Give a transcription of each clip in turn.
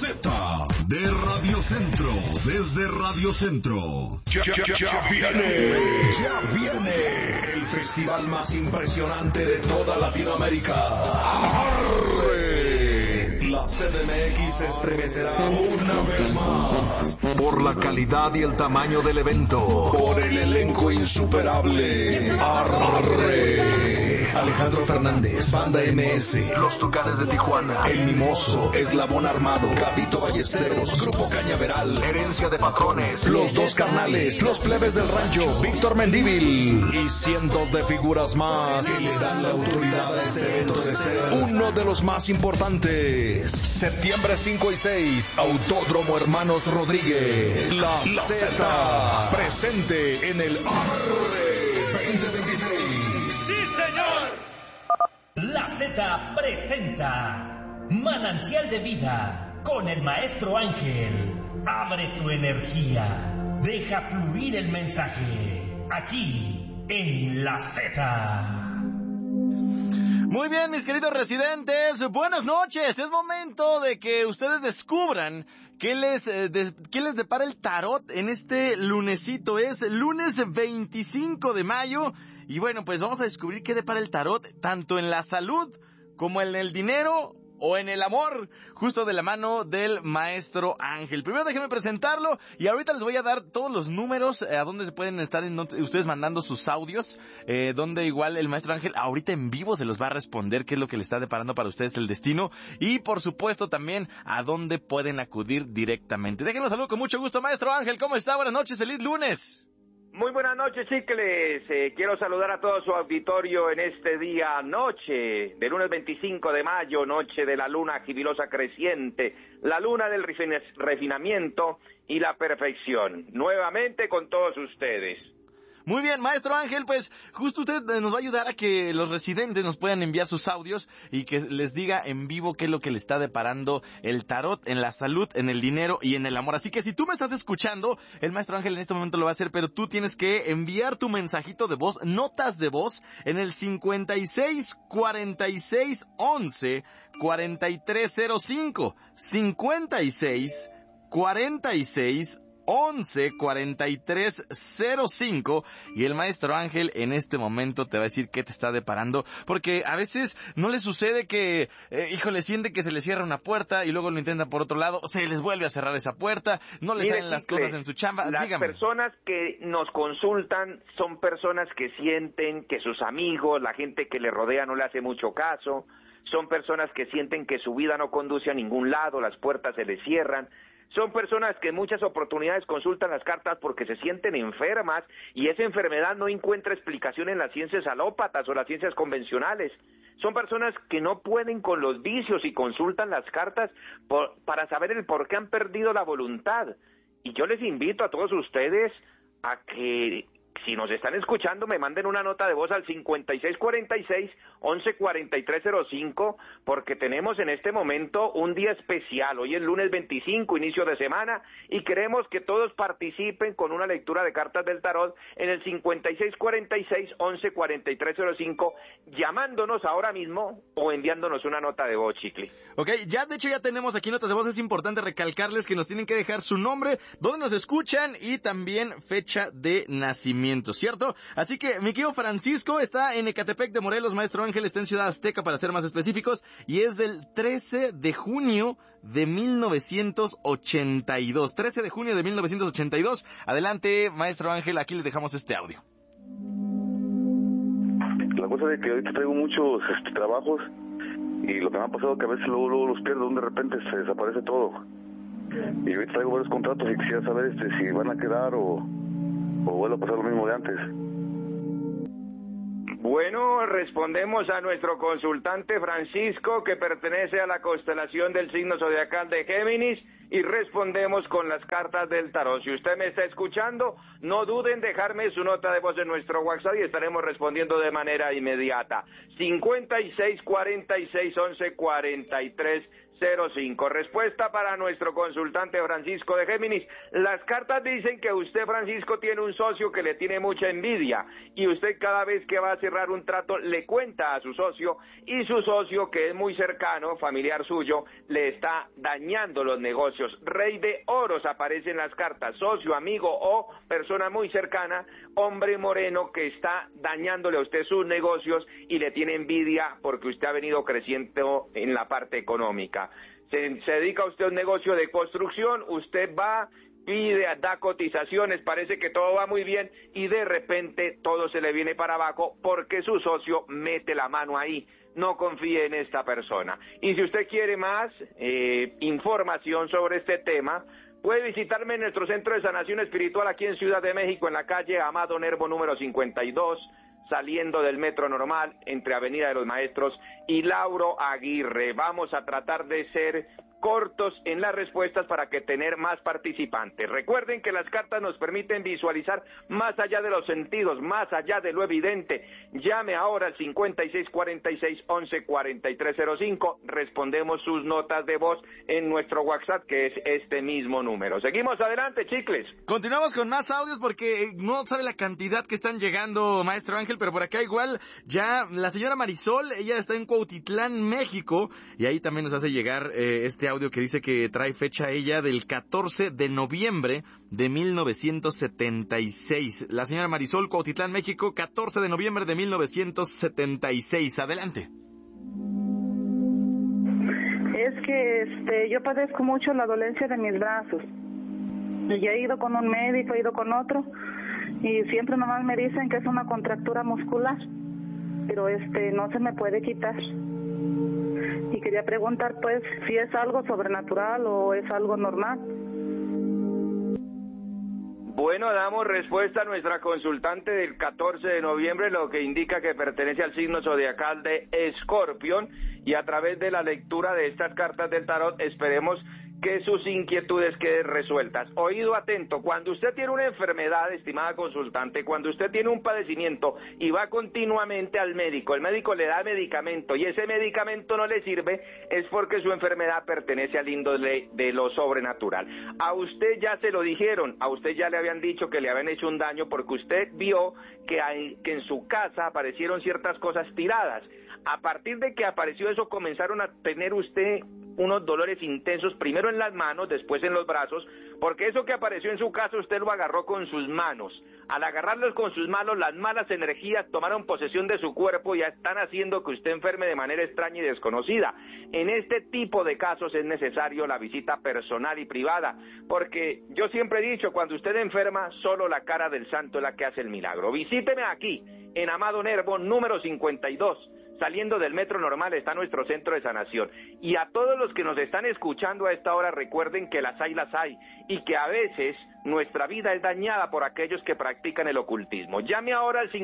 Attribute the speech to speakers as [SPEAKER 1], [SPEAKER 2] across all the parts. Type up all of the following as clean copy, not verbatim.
[SPEAKER 1] Z de Radio Centro, desde Radio Centro.
[SPEAKER 2] Ya viene el festival más impresionante de toda Latinoamérica. ¡Arre! La CDMX se estremecerá una vez más por la calidad y el tamaño del evento, por el elenco insuperable. ¡Arre! Alejandro Fernández, Banda MS, Los Tucanes de Tijuana, El Mimoso, Eslabón Armado, Gabito Ballesteros, Grupo Cañaveral, Herencia de Patrones, Los Dos Carnales, Los Plebes del Rancho, Víctor Mendívil y cientos de figuras más que le dan la autoridad a este evento de ser uno de los más importantes. Septiembre 5 y 6, Autódromo Hermanos Rodríguez. La Z presente en el Arre 2026.
[SPEAKER 3] ¡Sí, señor! La Z presenta Manantial de Vida con el Maestro Ángel. Abre tu energía. Deja fluir el mensaje. Aquí en La Z.
[SPEAKER 4] Muy bien, mis queridos residentes, buenas noches. Es momento de que ustedes descubran qué les depara el tarot en este lunesito. Es lunes 25 de mayo y bueno, pues vamos a descubrir qué depara el tarot tanto en la salud como en el dinero o en el amor, justo de la mano del Maestro Ángel. Primero déjenme presentarlo y ahorita les voy a dar todos los números a donde se pueden estar ustedes mandando sus audios, donde igual el Maestro Ángel ahorita en vivo se los va a responder qué es lo que le está deparando para ustedes el destino y por supuesto también a dónde pueden acudir directamente. Déjenme saludo con mucho gusto, Maestro Ángel. ¿Cómo está? Buenas noches, feliz lunes.
[SPEAKER 5] Muy buenas noches, chicles. Quiero saludar a todo su auditorio en este día, noche de lunes 25 de mayo, noche de la luna jubilosa creciente, la luna del refinamiento y la perfección. Nuevamente con todos ustedes.
[SPEAKER 4] Muy bien, Maestro Ángel, pues justo usted nos va a ayudar a que los residentes nos puedan enviar sus audios y que les diga en vivo qué es lo que le está deparando el tarot en la salud, en el dinero y en el amor. Así que si tú me estás escuchando, el Maestro Ángel en este momento lo va a hacer, pero tú tienes que enviar tu mensajito de voz, notas de voz, en el 56 46 11 4305. 56 46 11 43 05 y el Maestro Ángel en este momento te va a decir qué te está deparando, porque a veces no les sucede que, híjole, siente que se les cierra una puerta y luego lo intentan por otro lado, se les vuelve a cerrar esa puerta, no les salen las cosas en su chamba.
[SPEAKER 5] Las
[SPEAKER 4] Dígame.
[SPEAKER 5] Personas que nos consultan son personas que sienten que sus amigos, la gente que le rodea no le hace mucho caso, son personas que sienten que su vida no conduce a ningún lado, las puertas se les cierran. Son personas que en muchas oportunidades consultan las cartas porque se sienten enfermas y esa enfermedad no encuentra explicación en las ciencias alópatas o las ciencias convencionales. Son personas que no pueden con los vicios y consultan las cartas para saber el por qué han perdido la voluntad. Y yo les invito a todos ustedes a que, si nos están escuchando, me manden una nota de voz al 5646-114305, porque tenemos en este momento un día especial. Hoy es lunes 25, inicio de semana, y queremos que todos participen con una lectura de cartas del tarot en el 5646-114305, llamándonos ahora mismo o enviándonos una nota de voz, Chicli.
[SPEAKER 4] Ok, de hecho ya tenemos aquí notas de voz. Es importante recalcarles que nos tienen que dejar su nombre, dónde nos escuchan y también fecha de nacimiento, ¿cierto? Así que mi querido Francisco está en Ecatepec de Morelos, Maestro Ángel está en Ciudad Azteca para ser más específicos y es del 13 de junio de 1982. 13 de junio de 1982. Adelante, Maestro Ángel, aquí les dejamos este audio.
[SPEAKER 6] La cosa es que ahorita traigo muchos trabajos y lo que me ha pasado es que a veces luego los pierdo, de repente se desaparece todo. Y ahorita traigo varios contratos y quisiera saber si van a quedar o vuelve a pasar lo mismo de antes.
[SPEAKER 5] Bueno, respondemos a nuestro consultante Francisco, que pertenece a la constelación del signo zodiacal de Géminis, y respondemos con las cartas del tarot. Si usted me está escuchando, no duden en dejarme su nota de voz en nuestro WhatsApp y estaremos respondiendo de manera inmediata. 56 46 11 43 05. Respuesta para nuestro consultante Francisco de Géminis. Las cartas dicen que usted, Francisco, tiene un socio que le tiene mucha envidia y usted cada vez que va a cerrar un trato le cuenta a su socio y su socio, que es muy cercano, familiar suyo, le está dañando los negocios. Rey de oros aparece en las cartas, socio, amigo o persona muy cercana, hombre moreno que está dañándole a usted sus negocios y le tiene envidia porque usted ha venido creciendo en la parte económica. Se dedica usted a un negocio de construcción, usted va, pide, da cotizaciones, parece que todo va muy bien y de repente todo se le viene para abajo porque su socio mete la mano ahí. No confíe en esta persona. Y si usted quiere más información sobre este tema, puede visitarme en nuestro centro de sanación espiritual aquí en Ciudad de México, en la calle Amado Nervo número 52, saliendo del Metro Normal, entre Avenida de los Maestros y Lauro Aguirre. Vamos a tratar de ser cortos en las respuestas para que tener más participantes. Recuerden que las cartas nos permiten visualizar más allá de los sentidos, más allá de lo evidente. Llame ahora al 5646-114305. Respondemos sus notas de voz en nuestro WhatsApp, que es este mismo número. Seguimos adelante, chicles.
[SPEAKER 4] Continuamos con más audios porque no sabe la cantidad que están llegando, maestro Ángel, pero por acá igual ya la señora Marisol, ella está en Cuautitlán, México, y ahí también nos hace llegar este audio que dice que trae fecha ella del 14 de noviembre de 1976. La señora Marisol, Cuautitlán, México, 14 de noviembre de 1976. Adelante.
[SPEAKER 7] Es que yo padezco mucho la dolencia de mis brazos. Ya he ido con un médico, he ido con otro, y siempre nomás me dicen que es una contractura muscular, pero no se me puede quitar. Y quería preguntar, pues, si es algo sobrenatural o es algo normal.
[SPEAKER 5] Bueno, damos respuesta a nuestra consultante del 14 de noviembre, lo que indica que pertenece al signo zodiacal de Escorpión, y a través de la lectura de estas cartas del tarot esperemos que sus inquietudes queden resueltas. Oído atento, cuando usted tiene una enfermedad, estimada consultante, cuando usted tiene un padecimiento y va continuamente al médico, el médico le da medicamento y ese medicamento no le sirve, es porque su enfermedad pertenece al índole de lo sobrenatural. A usted ya se lo dijeron, a usted ya le habían dicho que le habían hecho un daño porque usted vio que en su casa aparecieron ciertas cosas tiradas. A partir de que apareció eso, comenzaron a tener usted unos dolores intensos, primero en las manos, después en los brazos, porque eso que apareció en su casa usted lo agarró con sus manos. Al agarrarlos con sus manos, las malas energías tomaron posesión de su cuerpo y ya están haciendo que usted enferme de manera extraña y desconocida. En este tipo de casos es necesario la visita personal y privada, porque yo siempre he dicho, cuando usted enferma, solo la cara del santo es la que hace el milagro. Visíteme aquí, en Amado Nervo, número 52. Saliendo del Metro Normal está nuestro centro de sanación. Y a todos los que nos están escuchando a esta hora, recuerden que las hay, y que a veces nuestra vida es dañada por aquellos que practican el ocultismo. Llame ahora al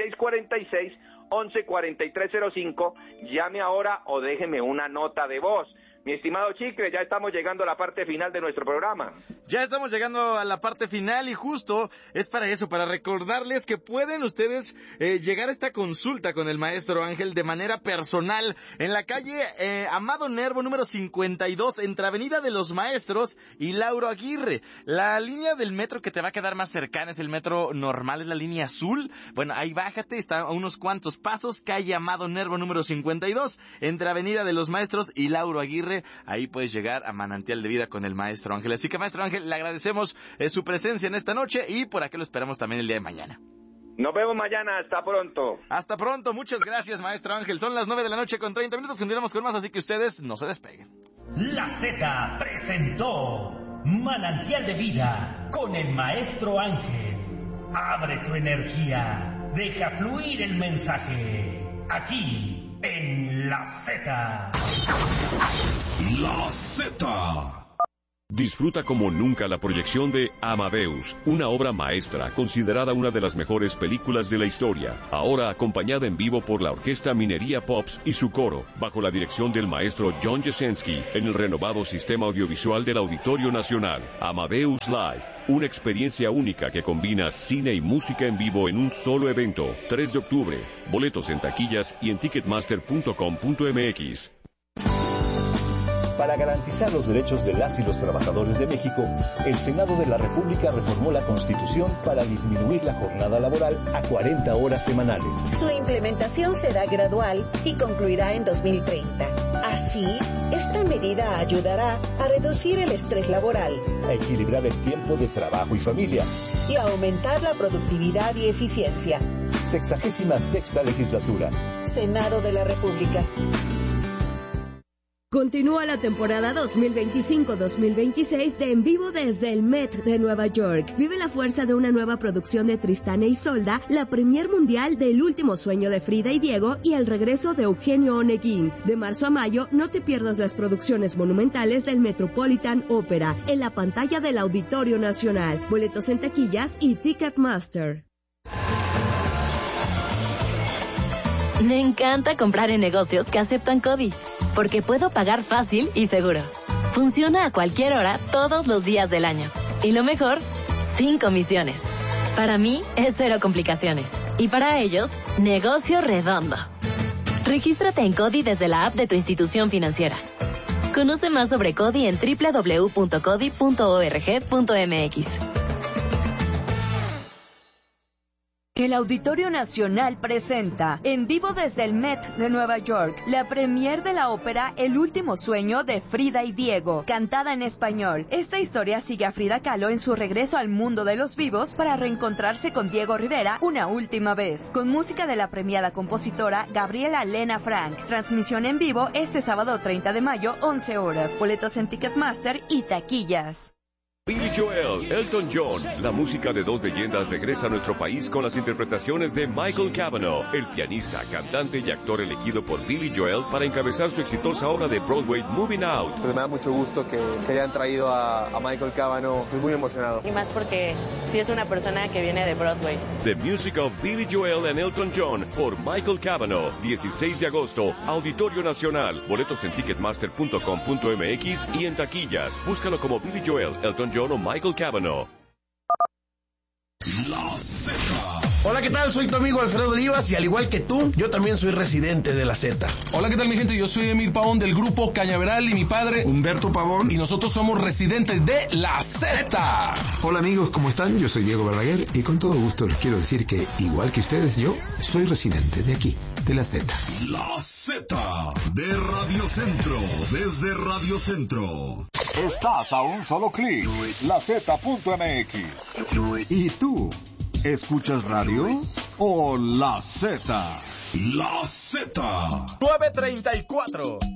[SPEAKER 5] 5646-114305, llame ahora o déjeme una nota de voz. Mi estimado Chicle, ya estamos llegando a la parte final de nuestro programa.
[SPEAKER 4] Ya estamos llegando a la parte final y justo es para eso, para recordarles que pueden ustedes llegar a esta consulta con el maestro Ángel de manera personal en la calle Amado Nervo número 52 entre Avenida de los Maestros y Lauro Aguirre. La línea del metro que te va a quedar más cercana es el metro normal, es la línea azul. Bueno, ahí bájate, está a unos cuantos pasos, calle Amado Nervo número 52 entre Avenida de los Maestros y Lauro Aguirre. Ahí puedes llegar a Manantial de Vida con el maestro Ángel. Así que, maestro Ángel, le agradecemos su presencia en esta noche y por aquí lo esperamos también el día de mañana.
[SPEAKER 5] Nos vemos mañana, hasta pronto.
[SPEAKER 4] Hasta pronto, muchas gracias, maestro Ángel. Son las 9:30 p.m, continuamos con más, así que ustedes no se despeguen.
[SPEAKER 3] La Z presentó Manantial de Vida con el maestro Ángel. Abre tu energía, deja fluir el mensaje. Aquí, en La Z.
[SPEAKER 1] La Z.
[SPEAKER 8] Disfruta como nunca la proyección de Amadeus, una obra maestra considerada una de las mejores películas de la historia, ahora acompañada en vivo por la Orquesta Minería Pops y su coro, bajo la dirección del maestro John Jasenski, en el renovado sistema audiovisual del Auditorio Nacional. Amadeus Live, una experiencia única que combina cine y música en vivo en un solo evento. 3 de octubre, boletos en taquillas y en ticketmaster.com.mx.
[SPEAKER 9] Para garantizar los derechos de las y los trabajadores de México, el Senado de la República reformó la Constitución para disminuir la jornada laboral a 40 horas semanales.
[SPEAKER 10] Su implementación será gradual y concluirá en 2030. Así, esta medida ayudará a reducir el estrés laboral,
[SPEAKER 9] a equilibrar el tiempo de trabajo y familia
[SPEAKER 10] y a aumentar la productividad y eficiencia.
[SPEAKER 9] 66ª legislatura.
[SPEAKER 10] Senado de la República.
[SPEAKER 11] Continúa la temporada 2025-2026 de En Vivo desde el Met de Nueva York. Vive la fuerza de una nueva producción de Tristán e Isolda, la premier mundial del Último Sueño de Frida y Diego y el regreso de Eugenio Oneguín. De marzo a mayo, no te pierdas las producciones monumentales del Metropolitan Opera en la pantalla del Auditorio Nacional. Boletos en taquillas y Ticketmaster.
[SPEAKER 12] Me encanta comprar en negocios que aceptan CODI, porque puedo pagar fácil y seguro. Funciona a cualquier hora, todos los días del año. Y lo mejor, sin comisiones. Para mí, es cero complicaciones. Y para ellos, negocio redondo. Regístrate en CODI desde la app de tu institución financiera. Conoce más sobre CODI en www.codi.org.mx.
[SPEAKER 13] El Auditorio Nacional presenta, en vivo desde el Met de Nueva York, la premier de la ópera El Último Sueño de Frida y Diego, cantada en español. Esta historia sigue a Frida Kahlo en su regreso al mundo de los vivos para reencontrarse con Diego Rivera una última vez, con música de la premiada compositora Gabriela Lena Frank. Transmisión en vivo este sábado 30 de mayo, 11 horas. Boletos en Ticketmaster y taquillas.
[SPEAKER 8] Billy Joel, Elton John, la música de dos leyendas regresa a nuestro país con las interpretaciones de Michael Cavanaugh, el pianista, cantante y actor elegido por Billy Joel para encabezar su exitosa obra de Broadway Moving Out.
[SPEAKER 14] Pues me da mucho gusto que hayan traído a Michael Cavanaugh, estoy muy emocionado.
[SPEAKER 15] Y más porque sí es una persona que viene de Broadway.
[SPEAKER 8] The Music of Billy Joel and Elton John por Michael Cavanaugh, 16 de agosto, Auditorio Nacional. Boletos en ticketmaster.com.mx y en taquillas. Búscalo como Billy Joel, Elton John o Michael Cavanaugh.
[SPEAKER 1] La Z.
[SPEAKER 16] Hola, ¿qué tal? Soy tu amigo Alfredo Olivas y al igual que tú, yo también soy residente de la Z.
[SPEAKER 17] Hola, ¿qué tal mi gente? Yo soy Emil Pavón del grupo Cañaveral y mi padre
[SPEAKER 16] Humberto Pavón
[SPEAKER 17] y nosotros somos residentes de la Z.
[SPEAKER 18] Hola amigos, ¿cómo están? Yo soy Diego Verdaguer y con todo gusto les quiero decir que, igual que ustedes, yo soy residente de aquí, de la Z.
[SPEAKER 1] La Z de Radio Centro, desde Radio Centro.
[SPEAKER 2] Estás a un solo clic, LaZ.mx.
[SPEAKER 1] ¿Y tú? ¿Escuchas radio o La Z? La Z.
[SPEAKER 4] 9:34.